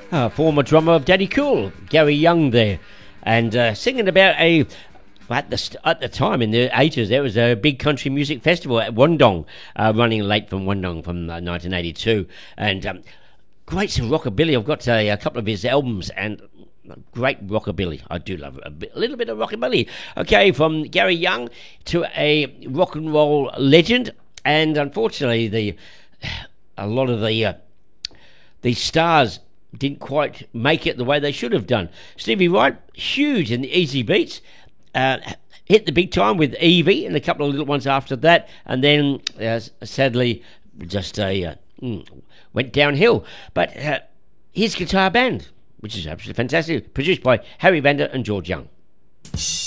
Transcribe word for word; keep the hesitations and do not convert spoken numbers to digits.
uh, former drummer of Daddy Cool, Gary Young there, and uh, singing about a at the at the time in the eighties there was a big country music festival at Wandong, uh, running late from Wandong from uh, nineteen eighty-two, and um, great rockabilly. I've got a, a couple of his albums and great rockabilly. I do love a, bit, a little bit of rockabilly. Okay, from Gary Young to a rock and roll legend, and unfortunately the a lot of the uh, the stars didn't quite make it the way they should have done. Stevie Wright, huge in the Easy Beats, uh, hit the big time with Evie and a couple of little ones after that, and then uh, sadly just a uh, mm, went downhill. But uh, his guitar band, which is absolutely fantastic, produced by Harry Vanda and George Young.